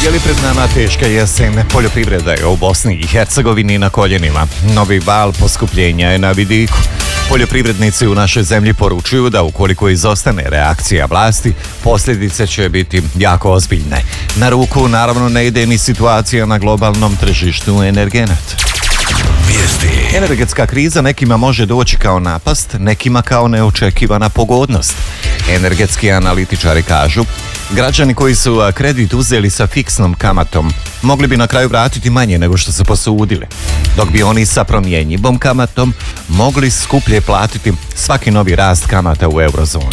Je li pred nama teška jesen? Poljoprivreda je u Bosni i Hercegovini na koljenima. Novi val poskupljenja je na vidiku. Poljoprivrednici u našoj zemlji poručuju da ukoliko izostane reakcija vlasti, posljedice će biti jako ozbiljne. Na ruku naravno ne ide ni situacija na globalnom tržištu energenata. Energetska kriza nekima može doći kao napast, nekima kao neočekivana pogodnost. Energetski analitičari kažu, građani koji su kredit uzeli sa fiksnom kamatom mogli bi na kraju vratiti manje nego što su posudili, dok bi oni sa promjenjivom kamatom mogli skuplje platiti svaki novi rast kamata u eurozoni.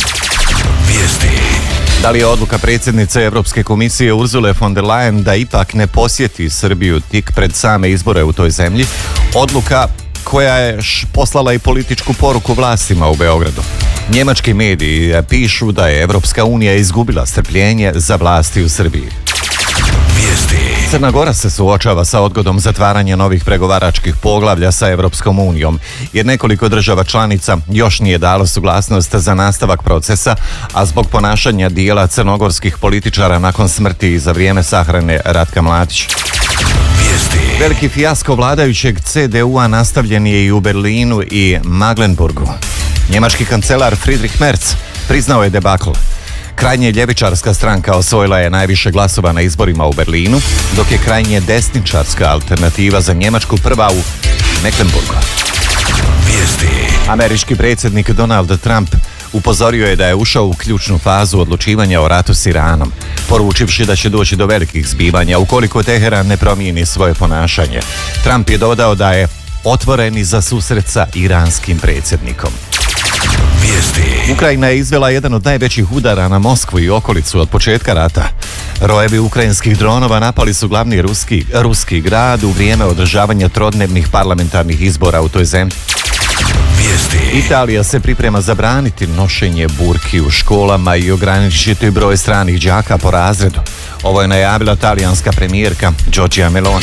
Da li je odluka predsjednice Europske komisije Ursule von der Leyen da ipak ne posjeti Srbiju tik pred same izbore u toj zemlji, odluka koja je poslala i političku poruku vlastima u Beogradu. Njemački mediji pišu da je Evropska unija izgubila strpljenje za vlasti u Srbiji. Crna Gora se suočava sa odgodom zatvaranja novih pregovaračkih poglavlja sa Evropskom unijom, jer nekoliko država članica još nije dalo suglasnost za nastavak procesa, a zbog ponašanja dijela crnogorskih političara nakon smrti i za vrijeme sahrane Ratka Mladića. Veliki fijasko vladajućeg CDU-a nastavljen je i u Berlinu i Magdeburgu. Njemački kancelar Friedrich Merz priznao je debakl. Krajnje ljevičarska stranka osvojila je najviše glasova na izborima u Berlinu, dok je krajnje desničarska alternativa za Njemačku prva u Mecklenburgu. Američki predsjednik Donald Trump upozorio je da je ušao u ključnu fazu odlučivanja o ratu s Iranom, poručivši da će doći do velikih zbivanja ukoliko Teheran ne promijeni svoje ponašanje. Trump je dodao da je otvoren i za susret sa iranskim predsjednikom. Ukrajina je izvela jedan od najvećih udara na Moskvu i okolicu od početka rata. Rojevi ukrajinskih dronova napali su glavni ruski grad u vrijeme održavanja trodnevnih parlamentarnih izbora u toj zemlji. Italija se priprema zabraniti nošenje burki u školama i ograničiti broj stranih đaka po razredu. Ovo je najavila talijanska premijerka Giorgia Meloni.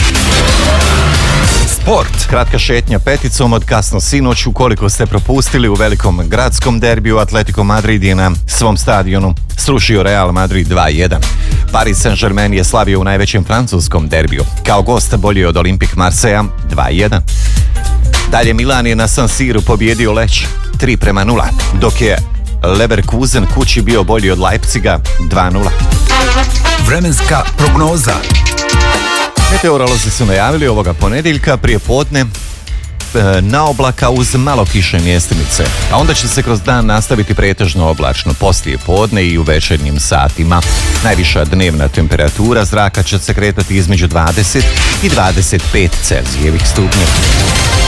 Sport. Kratka šetnja peticom od kasno sinoć, ukoliko ste propustili, u velikom gradskom derbiju Atletico Madrid je na svom stadionu srušio Real Madrid 2-1. Paris Saint-Germain je slavio u najvećem francuskom derbiju. Kao gost bolji od Olympique Marseille 2-1. Dalje Milan je na San Siru pobijedio Lech 3-0, dok je Leverkusen kući bio bolji od Leipziga 2-0. Vremenska prognoza. Meteorolozi su najavili ovoga ponedjeljka prije podne na oblaka uz malo kiše mjestimice, a onda će se kroz dan nastaviti pretežno oblačno poslije podne i u večernjim satima. Najviša dnevna temperatura zraka će se kretati između 20 i 25 Celzijevih stupnjeva.